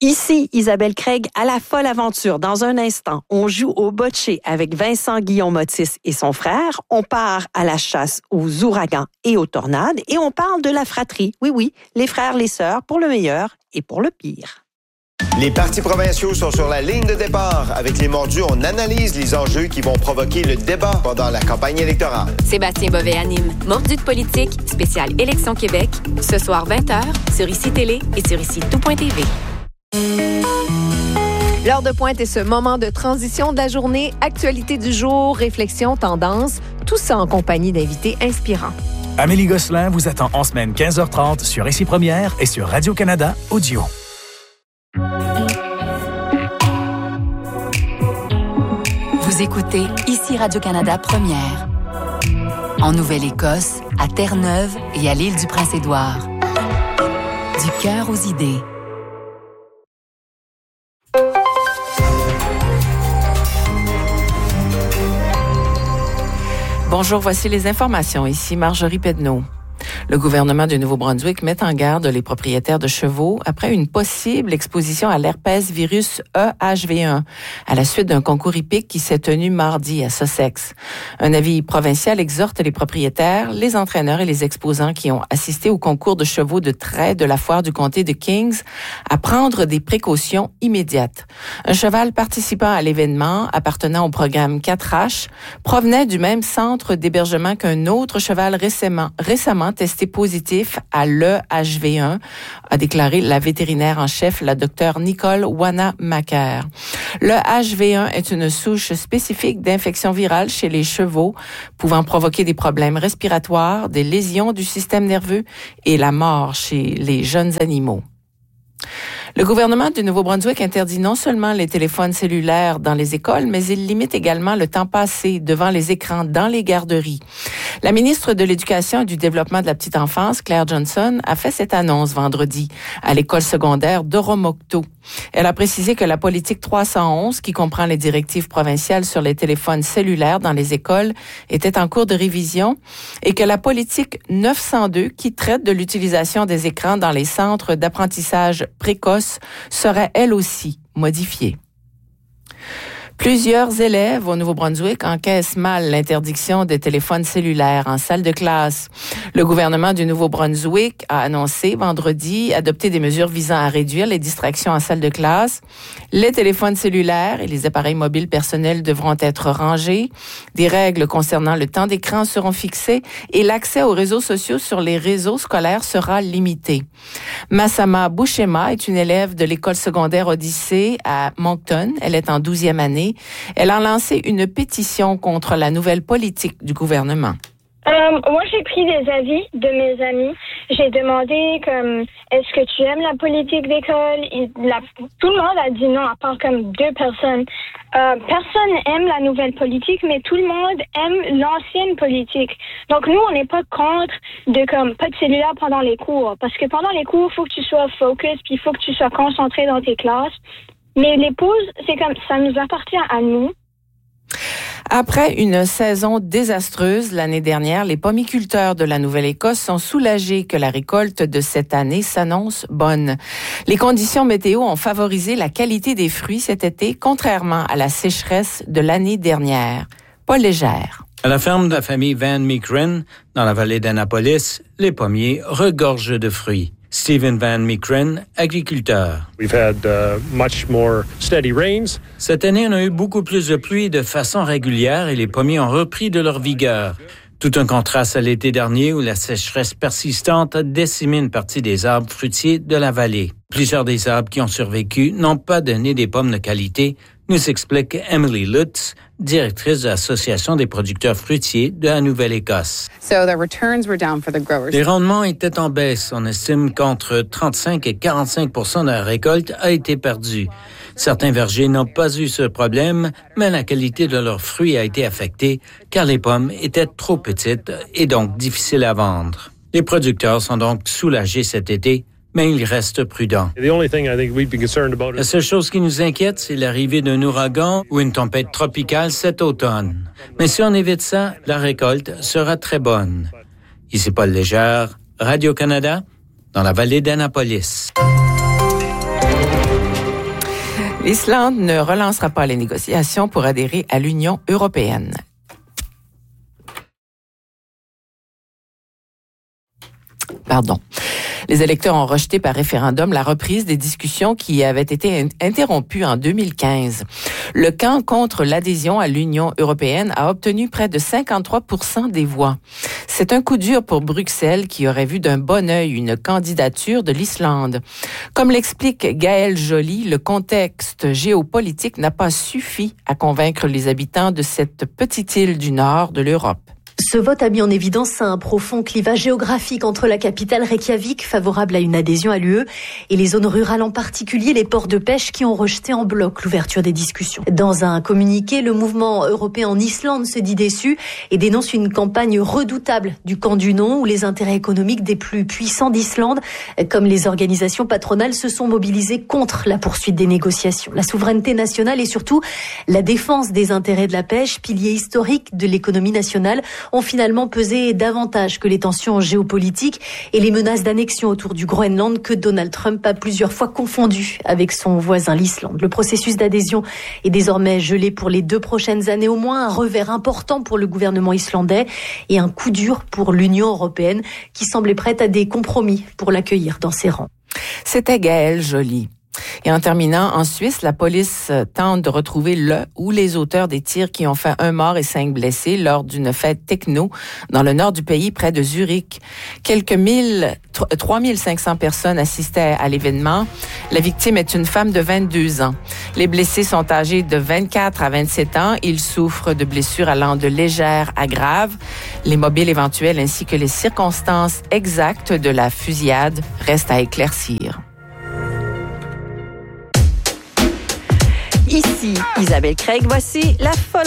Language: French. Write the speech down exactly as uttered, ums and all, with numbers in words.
Ici, Isabelle Craig à la folle aventure. Dans un instant, on joue au bocce avec Vincent Guillaume-Otis et son frère. On part à la chasse aux ouragans et aux tornades et on parle de la fratrie. Oui, oui, les frères, les sœurs, pour le meilleur et pour le pire. Les partis provinciaux sont sur la ligne de départ. Avec les mordus, on analyse les enjeux qui vont provoquer le débat pendant la campagne électorale. Sébastien Bovet anime Mordus de politique, spécial Élection Québec, ce soir vingt heures sur Ici Télé et sur ici tout point t v. L'heure de pointe est ce moment de transition de la journée, actualité du jour, réflexion, tendance, tout ça en compagnie d'invités inspirants. Amélie Gosselin vous attend en semaine quinze heures trente sur Ici Première et sur Radio-Canada Audio. Vous écoutez Ici Radio-Canada Première. En Nouvelle-Écosse, à Terre-Neuve et à l'île du Prince-Édouard. Du cœur aux idées. Bonjour, voici les informations. Ici Marjorie Pedneau. Le gouvernement du Nouveau-Brunswick met en garde les propriétaires de chevaux après une possible exposition à l'herpès virus E H V un à la suite d'un concours hippique qui s'est tenu mardi à Sussex. Un avis provincial exhorte les propriétaires, les entraîneurs et les exposants qui ont assisté au concours de chevaux de trait de la foire du comté de Kings à prendre des précautions immédiates. Un cheval participant à l'événement, appartenant au programme quatre H, provenait du même centre d'hébergement qu'un autre cheval récemment, récemment testé positif à l'E H V un, a déclaré la vétérinaire en chef, la docteure Nicole Wanamaker. Le H V un est une souche spécifique d'infection virale chez les chevaux, pouvant provoquer des problèmes respiratoires, des lésions du système nerveux et la mort chez les jeunes animaux. Le gouvernement du Nouveau-Brunswick interdit non seulement les téléphones cellulaires dans les écoles, mais il limite également le temps passé devant les écrans dans les garderies. La ministre de l'Éducation et du Développement de la petite enfance, Claire Johnson, a fait cette annonce vendredi à l'école secondaire d'Oromocto. Elle a précisé que la politique trois cent onze, qui comprend les directives provinciales sur les téléphones cellulaires dans les écoles, était en cours de révision et que la politique neuf cent deux, qui traite de l'utilisation des écrans dans les centres d'apprentissage précoce, serait elle aussi modifiée. Plusieurs élèves au Nouveau-Brunswick encaissent mal l'interdiction des téléphones cellulaires en salle de classe. Le gouvernement du Nouveau-Brunswick a annoncé vendredi adopter des mesures visant à réduire les distractions en salle de classe. Les téléphones cellulaires et les appareils mobiles personnels devront être rangés. Des règles concernant le temps d'écran seront fixées et l'accès aux réseaux sociaux sur les réseaux scolaires sera limité. Massama Bouchema est une élève de l'école secondaire Odyssée à Moncton. Elle est en douzième année. Elle a lancé une pétition contre la nouvelle politique du gouvernement. Euh, moi, j'ai pris des avis de mes amis. J'ai demandé comme, est-ce que tu aimes la politique d'école? Il, la, tout le monde a dit non, à part comme deux personnes. Euh, personne aime la nouvelle politique, mais tout le monde aime l'ancienne politique. Donc nous, on n'est pas contre de comme pas de cellulaire pendant les cours, parce que pendant les cours, il faut que tu sois focus, puis il faut que tu sois concentré dans tes classes. Mais les pauses, c'est comme ça nous appartient à nous. Après une saison désastreuse l'année dernière, les pommiculteurs de la Nouvelle-Écosse sont soulagés que la récolte de cette année s'annonce bonne. Les conditions météo ont favorisé la qualité des fruits cet été, contrairement à la sécheresse de l'année dernière. Paul Légère. À la ferme de la famille Van Meekren, dans la vallée d'Annapolis, les pommiers regorgent de fruits. Stephen Van Meekren, agriculteur. We've had uh, much more steady rains. Cette année, on a eu beaucoup plus de pluie de façon régulière et les pommiers ont repris de leur vigueur. Tout un contraste à l'été dernier où la sécheresse persistante a décimé une partie des arbres fruitiers de la vallée. Plusieurs des arbres qui ont survécu n'ont pas donné des pommes de qualité, nous explique Emily Lutz, directrice de l'Association des producteurs fruitiers de la Nouvelle-Écosse. So the returns were down for the growers. Les rendements étaient en baisse. On estime qu'entre trente-cinq et quarante-cinq pour cent de la récolte a été perdue. Certains vergers n'ont pas eu ce problème, mais la qualité de leurs fruits a été affectée car les pommes étaient trop petites et donc difficiles à vendre. Les producteurs sont donc soulagés cet été, mais ils restent prudents. La seule chose qui nous inquiète, c'est l'arrivée d'un ouragan ou une tempête tropicale cet automne. Mais si on évite ça, la récolte sera très bonne. Ici Paul Légère, Radio-Canada, dans la vallée d'Annapolis. L'Islande ne relancera pas les négociations pour adhérer à l'Union européenne. Pardon. Les électeurs ont rejeté par référendum la reprise des discussions qui avaient été interrompues en deux mille quinze. Le camp contre l'adhésion à l'Union européenne a obtenu près de cinquante-trois pour cent des voix. C'est un coup dur pour Bruxelles qui aurait vu d'un bon œil une candidature de l'Islande. Comme l'explique Gaëlle Joly, le contexte géopolitique n'a pas suffi à convaincre les habitants de cette petite île du nord de l'Europe. Ce vote a mis en évidence un profond clivage géographique entre la capitale Reykjavik, favorable à une adhésion à l'U E, et les zones rurales, en particulier les ports de pêche qui ont rejeté en bloc l'ouverture des discussions. Dans un communiqué, le mouvement européen en Islande se dit déçu et dénonce une campagne redoutable du camp du non, où les intérêts économiques des plus puissants d'Islande, comme les organisations patronales, se sont mobilisés contre la poursuite des négociations. La souveraineté nationale et surtout la défense des intérêts de la pêche, pilier historique de l'économie nationale, ont finalement pesé davantage que les tensions géopolitiques et les menaces d'annexion autour du Groenland que Donald Trump a plusieurs fois confondu avec son voisin l'Islande. Le processus d'adhésion est désormais gelé pour les deux prochaines années au moins, un revers important pour le gouvernement islandais et un coup dur pour l'Union européenne qui semblait prête à des compromis pour l'accueillir dans ses rangs. C'était Gaëlle Joly. Et en terminant, en Suisse, la police tente de retrouver le ou les auteurs des tirs qui ont fait un mort et cinq blessés lors d'une fête techno dans le nord du pays, près de Zurich. Quelques mille, trois mille cinq cents personnes assistaient à l'événement. La victime est une femme de vingt-deux ans. Les blessés sont âgés de vingt-quatre à vingt-sept ans. Ils souffrent de blessures allant de légères à graves. Les mobiles éventuels ainsi que les circonstances exactes de la fusillade restent à éclaircir. Ici Isabelle Craig, voici la folle